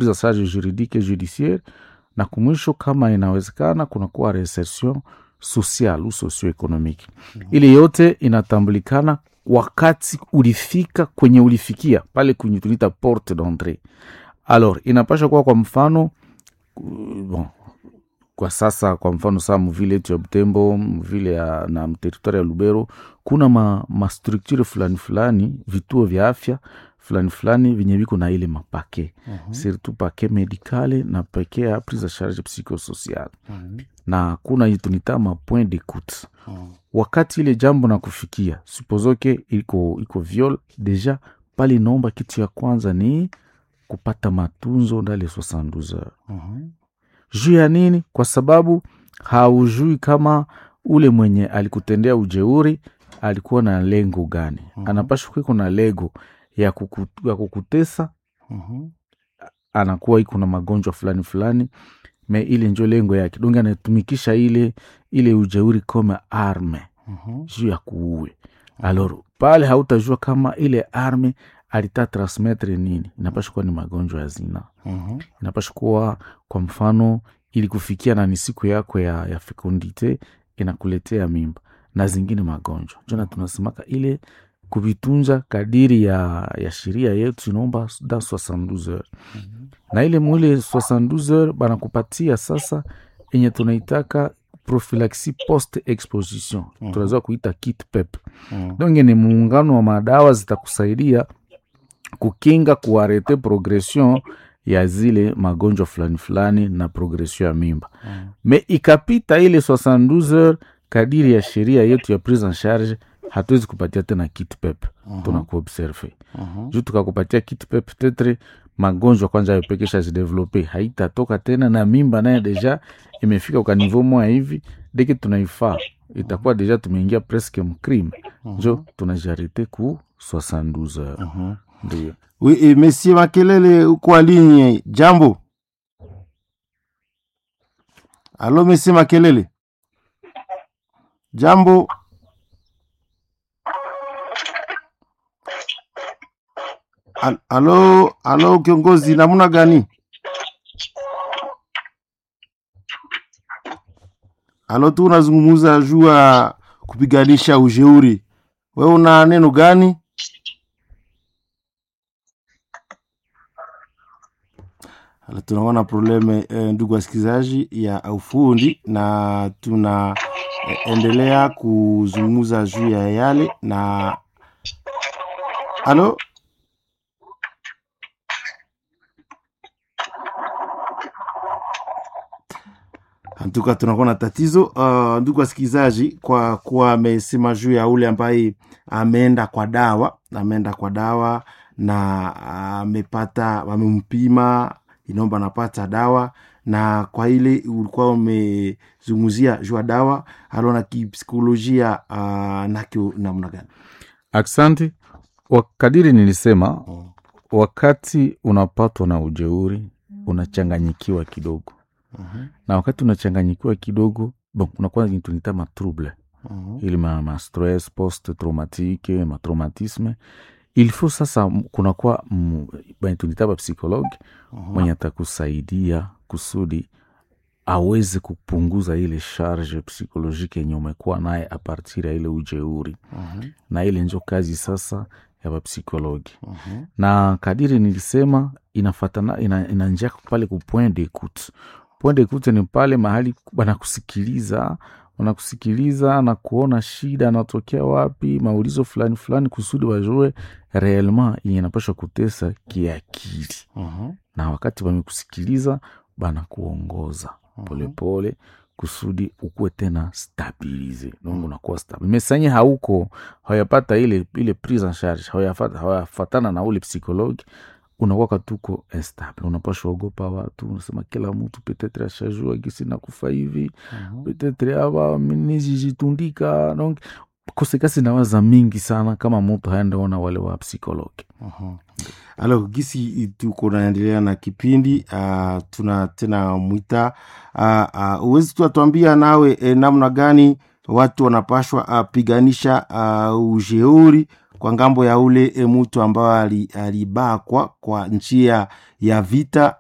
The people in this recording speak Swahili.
prise en charge juridique et judiciaire, na kumwisho kama inawezekana kunakuwa reinsertion social ou socio-economique. Ile yote inatambulikana wakati ulifika kwenye ulifikia pale kwenye tunita porte d'entrée. Alors inapasha kuwa kwa mfano bon, kwa sasa kwa mfano saa mvile yetu ya Butembo, mvile na territoire ya Lubero, kuna ma structure fulani vituo vya afya fulani vinye viko na ile mapake surtout pake medicale na pake ya prise en charge psychosocial. Na kuna itunita ma point d'écoute. Wakati ile jambo na kufikia supposoke iko viol deja pale, naomba kitu ya kwanza ni kupata matunzo ndani 72 heures. Juu ya nini? Kwa sababu haujui kama ule mwenye alikutendea ujeuri alikuwa na lengo gani. Anapaswa kuwa na lengo ya kukutesa. Anakuwa iko na magonjwa fulani me ile njo lengo yake. Donge anatumikisha ile ujeuri kama arme juu ya kuue. Alors pale hautajua kama ile arme alita transmettre nini. Inapaswa kuwa ni magonjwa ya zina. Inapaswa kuwa kwa mfano ili kufikia na ni siku yako ya fecondite inakuletea mimba na zingine magonjwa. Jona tunasemaka ile kuvitunza kadiri ya sheria yetu inaomba da 72 heures. Na ile mwile 72 heures banakupatia sasa yenye tunaitaka prophylaxie post exposition. Tunaweza kuita kit PEP. Donge ni muungano wa madawa zitakusaidia kukinga kuarete progression ya zile magonjwa fulani na progression ya mimba. Me ikapita ile 72 heures kadiri ya sheria yetu ya prise en charge, hatuwezi kupatia tena kit PEP. Tunakuobserve. Juu tukakupatia kit PEP tetre magonjwa kwanza yapekesha zidevelope haitatoka tena, na mimba naye deja imefika kwa niveau moja hivi, deke tunaifaa itakuwa deja tumeingia presque mcrime. Jo tunajarite ku 72 heures. Ndio. Oui, Monsieur Makelele uko ligne. Jambo. Allo Monsieur Makelele. Jambo. Allo kiongozi, namna gani? Allo tunazungumza jua kupiganisha ujeuri. Wewe una neno gani? Tunaona probleme ndugu wasikilizaji ya ufundi, na tuna endelea kuzungumza juu ya yale na Allo Antuka tunakuwa na tatizo ndugu wasikilizaji, kwa kuwa amesema juu ya ule ambaye ameenda kwa dawa na amempima inaomba napata dawa, na kwa ile ulikuwa umezunguzia juu ya dawa alona kipsikolojia nakio namna gani? Asante. Wakadiri nilisema wakati unapatwa na ujeuri unachanganyikiwa kidogo. Na wakati unachanganyikiwa kidogo unakuwa tunita matrouble. Ili ma stress post traumatique, ma traumatisme. Il faut sasa kunakuwa tunita psychologue mwenye atakusaidia kusudi aweze kupunguza ile charge psychologique yenye umekuwa naye a partir ya ile ujeuri. Na ile njo kazi sasa ya psychologue. Na kadiri nilisema inafatana inanjia pale ku point d'écoute. Point d'écoute ni pale mahali wanakusikiliza na kuona shida inatokea wapi, maulizo fulani kusudi wajue réellement inapaswa kutesa kiakili. Na wakati wamekusikiliza banakuongoza pole kusudi ukuwe tena stabilize. Nungu unakuwa stable. Mesanye hauko hayapata ile prise en charge, hayafatana na ule psychologue, unakuwa katuko instable. Unapaswa ogopa watu, unasema kila mtu peut-être ashajua gisi na kufa hivi, peut-être hapa minijitundika. Donc kosekasi na waza mingi sana kama mtu haendaona wale wa psychologue. Alors gisi tuko naendelea na kipindi tuna tena mwita uwezi tuatuambia nawe namna gani watu wanapashwa piganisha ujeuri kwa ngambo ya ule mtu ambao alibakwa kwa njia ya vita